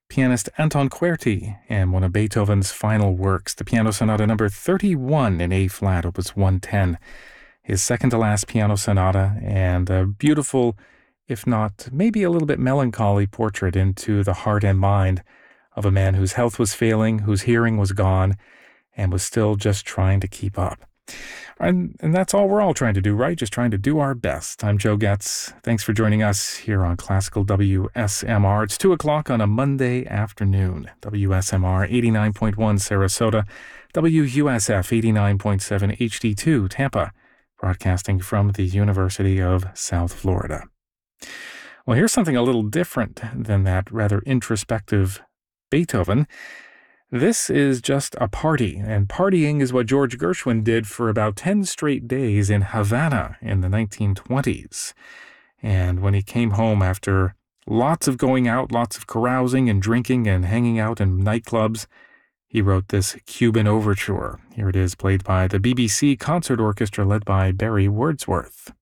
pianist Anton Querti and one of Beethoven's final works, the Piano Sonata number 31 in A-flat, opus 110. His second-to-last piano sonata, and a beautiful, if not maybe a little bit melancholy portrait into the heart and mind of a man whose health was failing, whose hearing was gone, and was still just trying to keep up. And that's all we're all trying to do, right? Just trying to do our best. I'm Joe Getz. Thanks for joining us here on Classical WSMR. It's 2 o'clock on a Monday afternoon. WSMR 89.1 Sarasota, WUSF 89.7 HD2 Tampa, broadcasting from the University of South Florida. Well, here's something a little different than that rather introspective Beethoven. This is just a party, and partying is what George Gershwin did for about 10 straight days in Havana in the 1920s. And when he came home after lots of going out, lots of carousing and drinking and hanging out in nightclubs, he wrote this Cuban overture. Here it is, played by the BBC Concert Orchestra led by Barry Wordsworth.